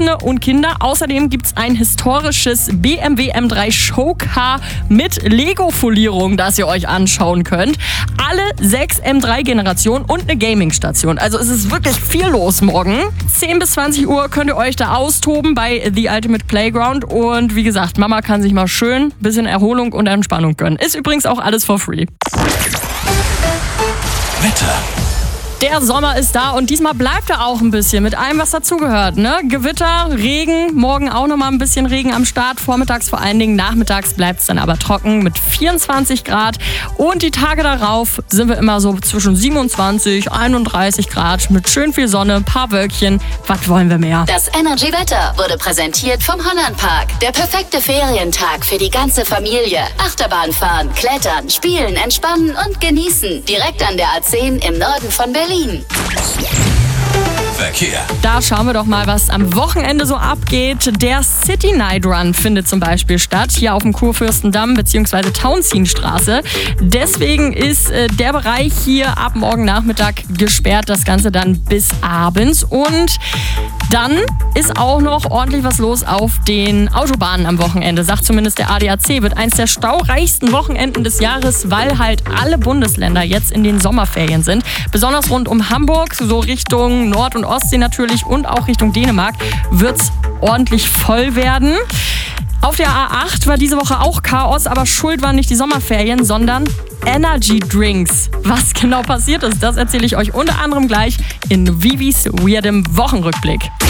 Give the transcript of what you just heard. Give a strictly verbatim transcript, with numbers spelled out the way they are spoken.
Erwachsene und Kinder. Außerdem gibt es ein historisches B M W M drei Showcar mit Lego-Folierung, das ihr euch anschauen könnt. Alle sechs M drei Generationen und eine Gaming-Station. Also es ist wirklich viel los morgen. zehn bis zwanzig Uhr könnt ihr euch da austoben bei The Ultimate Playground. Und wie gesagt, Mama kann sich mal schön ein bisschen Erholung und Entspannung gönnen. Ist übrigens auch alles for free. Wetter. Der Sommer ist da und diesmal bleibt er auch ein bisschen mit allem, was dazugehört. Ne? Gewitter, Regen, morgen auch nochmal ein bisschen Regen am Start. Vormittags vor allen Dingen, nachmittags bleibt es dann aber trocken mit vierundzwanzig Grad. Und die Tage darauf sind wir immer so zwischen siebenundzwanzig, einunddreißig Grad mit schön viel Sonne, ein paar Wölkchen. Was wollen wir mehr? Das Energy-Wetter wurde präsentiert vom Hollandpark. Der perfekte Ferientag für die ganze Familie. Achterbahn fahren, klettern, spielen, entspannen und genießen. Direkt an der A zehn im Norden von Berlin. Verkehr. Da schauen wir doch mal, was am Wochenende so abgeht. Der City Night Run findet zum Beispiel statt, hier auf dem Kurfürstendamm bzw. Tauentzienstraße. Deswegen ist äh, der Bereich hier ab morgen Nachmittag gesperrt, das Ganze dann bis abends. Und dann ist auch noch ordentlich was los auf den Autobahnen am Wochenende, sagt zumindest der A D A C. Wird eins der staureichsten Wochenenden des Jahres, weil halt alle Bundesländer jetzt in den Sommerferien sind. Besonders rund um Hamburg, so Richtung Nord- und Ostsee natürlich und auch Richtung Dänemark wird es ordentlich voll werden. Auf der A acht war diese Woche auch Chaos, aber schuld waren nicht die Sommerferien, sondern Energy Drinks. Was genau passiert ist, das erzähle ich euch unter anderem gleich in Vivis weirdem Wochenrückblick.